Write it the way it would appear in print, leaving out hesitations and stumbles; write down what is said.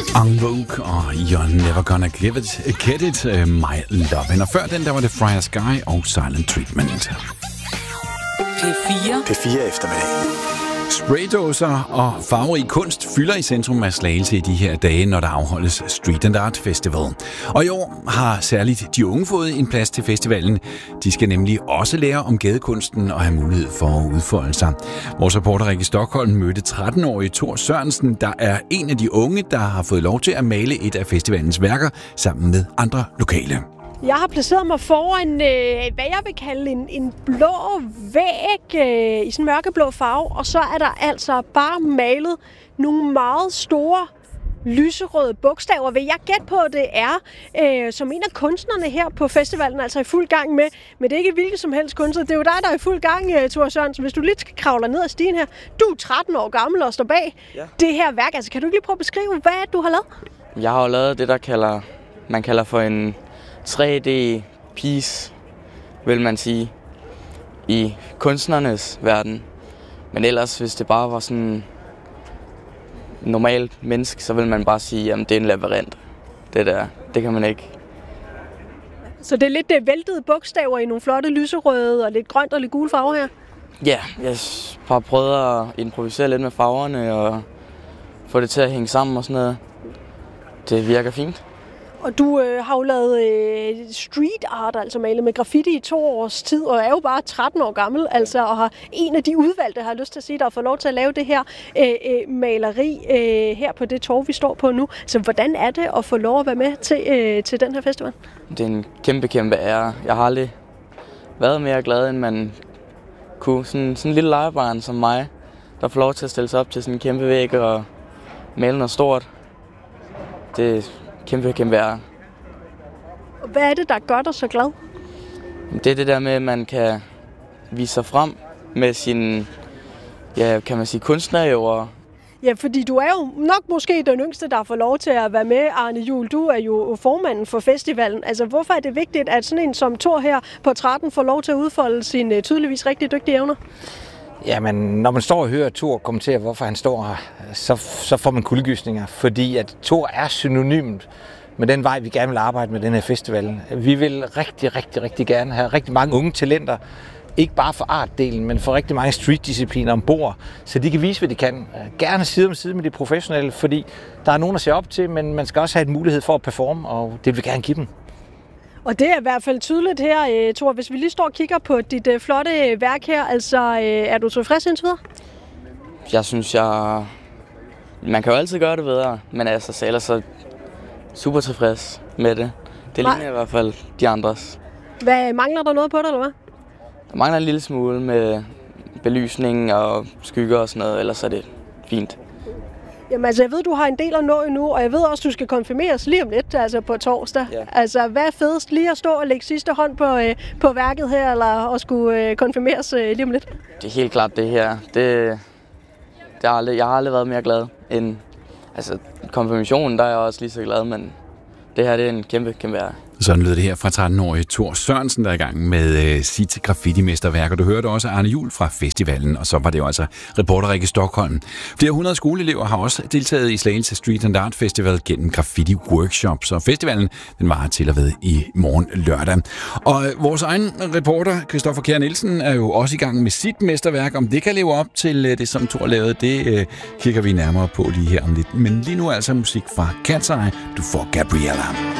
En Vogue og You're Never Gonna Get It, My Love. Og før den, der var det Friar Sky og Silent Treatment. P4 eftermiddag. Spraydåser og farverig kunst fylder i centrum af Slagelse i de her dage, når der afholdes Street and Art Festival. Og i år har særligt de unge fået en plads til festivalen. De skal nemlig også lære om gadekunsten og have mulighed for at udfolde sig. Vores reporter Rikke Stockholm mødte 13-årige Thor Sørensen, der er en af de unge, der har fået lov til at male et af festivalens værker sammen med andre lokale. Jeg har placeret mig foran, hvad jeg vil kalde en blå væg i sådan en mørkeblå farve, og så er der altså bare malet nogle meget store lyserøde bogstaver. Vil jeg gætte på, at det er som en af kunstnerne her på festivalen, altså i fuld gang med, men det er ikke hvilket som helst kunstner. Det er jo dig, der er i fuld gang, Thor Sørensen. Hvis du lidt skal kravle ned ad stigen her, du er 13 år gammel og står bag det her værk. Altså, kan du ikke lige prøve at beskrive, hvad du har lavet? Jeg har jo lavet det, man kalder for en 3D-piece, vil man sige, i kunstnernes verden. Men ellers, hvis det bare var sådan en normal menneske, så vil man bare sige, at det er en labyrint. Det kan man ikke. Så det er lidt væltede bogstaver i nogle flotte lyserøde og lidt grønt og lidt gule farver her? Ja, jeg har prøvet at improvisere lidt med farverne og få det til at hænge sammen og sådan noget. Det virker fint. Og du har jo lavet street art, altså malet med graffiti i 2 års tid, og er jo bare 13 år gammel, altså, og har en af de udvalgte, har lyst til at sige, der har fået lov til at lave det her maleri her på det torv, vi står på nu. Så hvordan er det at få lov at være med til den her festival? Det er en kæmpe ære. Jeg har aldrig været mere glad, end man kunne. Sådan en lille legebarn som mig, der får lov til at stille sig op til sådan en kæmpe væg og male noget stort. Det er kæmpe ære. Hvad er det, der gør dig så glad? Det er det der med, at man kan vise sig frem med sine, kan man sige, kunstnerøver. Ja, fordi du er jo nok måske den yngste, der får lov til at være med, Arne Juhl. Du er jo formanden for festivalen. Altså, hvorfor er det vigtigt, at sådan en som Thor her på 13 får lov til at udfolde sine tydeligvis rigtig dygtige evner? Jamen, når man står og hører Thor kommentere, hvorfor han står her, så får man kuldegysninger, fordi at Thor er synonymt med den vej, vi gerne vil arbejde med den her festival. Vi vil rigtig gerne have rigtig mange unge talenter, ikke bare for artdelen, men for rigtig mange streetdiscipliner ombord, så de kan vise, hvad de kan. Gerne side om side med de professionelle, fordi der er nogen at se op til, men man skal også have en mulighed for at performe, og det vil vi gerne give dem. Og det er i hvert fald tydeligt her, Thor. Hvis vi lige står og kigger på dit flotte værk her, altså er du tilfreds indtil videre? Jeg synes, man kan jo altid gøre det bedre, men altså, så ellers så super tilfreds med det. Det ligner i hvert fald de andres. Hvad mangler der noget på det, eller hvad? Der mangler en lille smule med belysning og skygger og sådan noget, ellers er det fint. Jamen altså, jeg ved, du har en del at nå endnu, og jeg ved også, du skal konfirmeres lige om lidt, altså på torsdag. Ja. Altså, hvad er fedest? Lige at stå og lægge sidste hånd på værket her, eller at skulle konfirmeres lige om lidt? Det er helt klart det her. Jeg har aldrig været mere glad end... Altså, konfirmationen, der er jeg også lige så glad, men det her, det er en kæmpe ære. Sådan lød det her fra 13-årige Thor Sørensen, der er i gang med sit graffiti-mesterværk. Og du hørte også Arne Juhl fra festivalen, og så var det jo altså reporter Rikke Stockholm. Flere 100 skoleelever har også deltaget i Slagelse Street and Art Festival gennem graffiti-workshops, og festivalen den varer til og ved i morgen lørdag. Og vores egen reporter, Christoffer Kjær Nielsen, er jo også i gang med sit mesterværk. Om det kan leve op til det, som Thor lavede, det kigger vi nærmere på lige her om lidt. Men lige nu er altså musik fra Cat's Eye. Du får Gabriella.